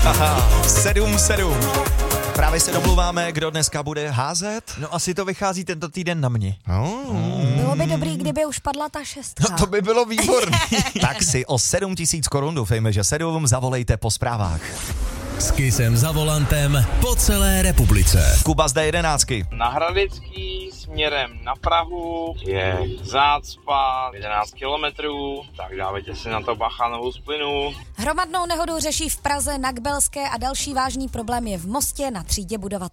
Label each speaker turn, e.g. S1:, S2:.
S1: Aha, 7-7. Právě se domluváme, kdo dneska bude házet.
S2: No asi to vychází tento týden na mě.
S3: Bylo by dobrý, kdyby už padla ta 6.
S2: No to by bylo výborné.
S1: Tak si o 7 000 korun, doufejme, že 7, zavolejte po zprávách.
S4: S Kissem za volantem po celé republice.
S1: Kuba z D11.
S5: Na Hradecký směrem na Prahu je zácpa 11 kilometrů, tak dávajte si na to bacha, novou splynu.
S3: Hromadnou nehodu řeší v Praze, na Kbelské a další vážný problém je v Mostě na třídě budovatel.